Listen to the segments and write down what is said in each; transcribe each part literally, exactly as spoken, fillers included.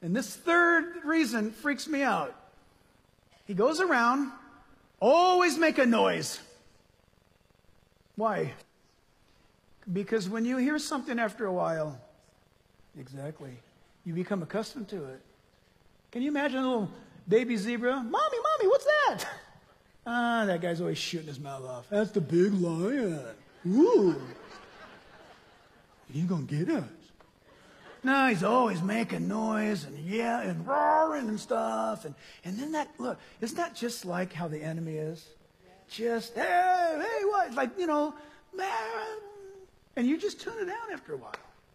And this third reason freaks me out. He goes around, always make a noise. Why? Because when you hear something after a while, exactly, you become accustomed to it. Can you imagine a little baby zebra? Mommy, mommy, what's that? Ah, that guy's always shooting his mouth off. That's the big lion. Ooh. He's going to get us. No, he's always making noise and yeah, and roaring and stuff. And, and then that, look, isn't that just like how the enemy is? Just, hey, hey, what? Like, you know, and you just tune it down after a while.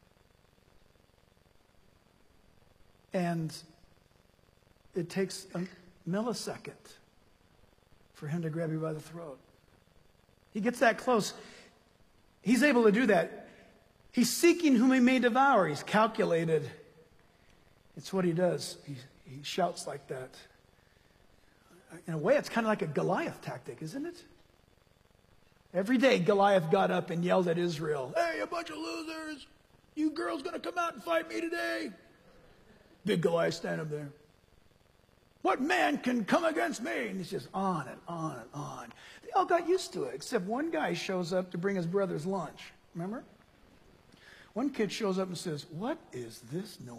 And it takes a millisecond for him to grab you by the throat. He gets that close. He's able to do that. He's seeking whom he may devour. He's calculated. It's what he does. He, he shouts like that. In a way, it's kind of like a Goliath tactic, isn't it? Every day, Goliath got up and yelled at Israel, hey, a bunch of losers. You girls going to come out and fight me today? Big Goliath stand up there. What man can come against me? And it's just on and on and on. They all got used to it, except one guy shows up to bring his brother's lunch. Remember? One kid shows up and says, what is this noise?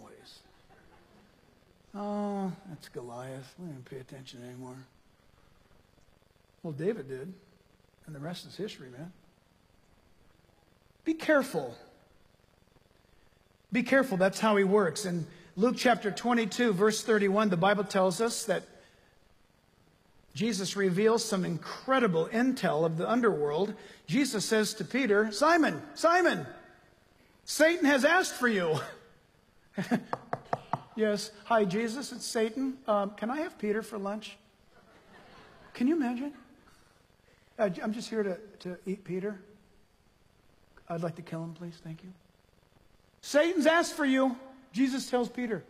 Oh, that's Goliath. We didn't pay attention anymore. Well, David did. And the rest is history, man. Be careful. Be careful. That's how he works. In Luke chapter twenty-two, verse thirty-one, the Bible tells us that Jesus reveals some incredible intel of the underworld. Jesus says to Peter, Simon, Simon, Satan has asked for you. Yes. Hi, Jesus, it's Satan. Um, can I have Peter for lunch? Can you imagine? Uh, I'm just here to, to eat Peter. I'd like to kill him, please. Thank you. Satan's asked for you. Jesus tells Peter.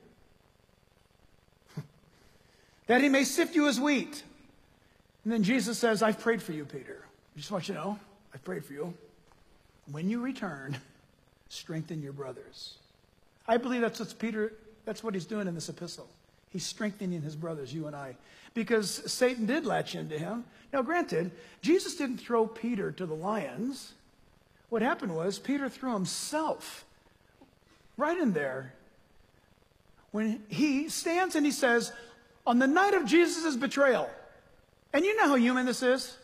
That he may sift you as wheat. And then Jesus says, I've prayed for you, Peter. I just want you to know, I've prayed for you. When you return, strengthen your brothers. I believe that's what Peter, that's what he's doing in this epistle. He's strengthening his brothers, you and I. Because Satan did latch into him. Now, granted, Jesus didn't throw Peter to the lions. What happened was Peter threw himself right in there. When he stands and he says, on the night of Jesus' betrayal, and you know how human this is.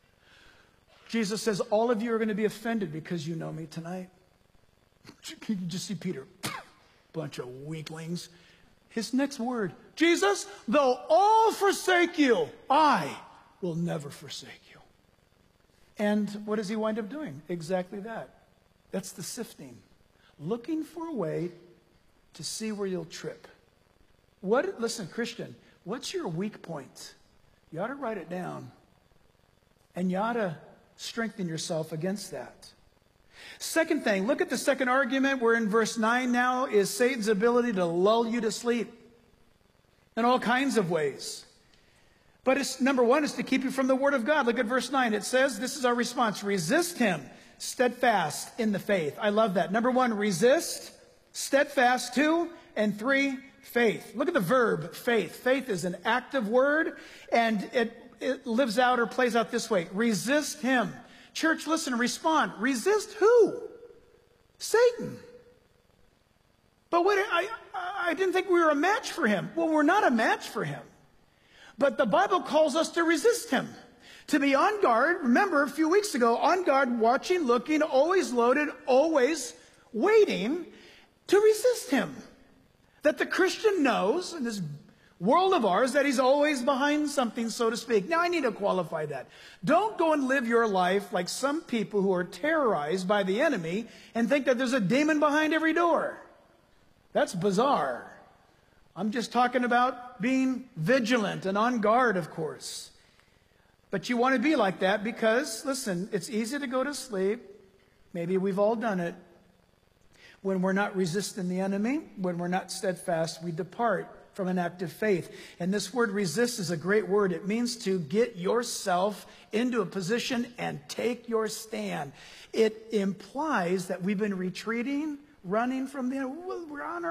Jesus says, all of you are going to be offended because you know me tonight. You can just see Peter, bunch of weaklings. His next word, Jesus, though all forsake you, I will never forsake you. And what does he wind up doing? Exactly that. That's the sifting. Looking for a way to see where you'll trip. What? Listen, Christian, what's your weak point? You ought to write it down. And you ought to strengthen yourself against that. Second thing, look at the second argument. We're in verse nine now, is Satan's ability to lull you to sleep in all kinds of ways. But it's, number one is to keep you from the Word of God. Look at verse nine. It says, this is our response, resist him, steadfast in the faith. I love that. Number one, resist, steadfast. Two, and three, faith. Look at the verb, faith. Faith is an active word, and it, it lives out or plays out this way. Resist him. Church, listen, respond. Resist who? Satan. But what, I, I didn't think we were a match for him. Well, we're not a match for him. But the Bible calls us to resist him. To be on guard. Remember, a few weeks ago, on guard, watching, looking, always loaded, always waiting to resist him. That the Christian knows in this world of ours that he's always behind something, so to speak. Now, I need to qualify that. Don't go and live your life like some people who are terrorized by the enemy and think that there's a demon behind every door. That's bizarre. I'm just talking about being vigilant and on guard, of course. But you want to be like that because, listen, it's easy to go to sleep. Maybe we've all done it. When we're not resisting the enemy, when we're not steadfast, we depart from an active faith. And this word resist is a great word. It means to get yourself into a position and take your stand. It implies that we've been retreating, running from the enemy. We're on our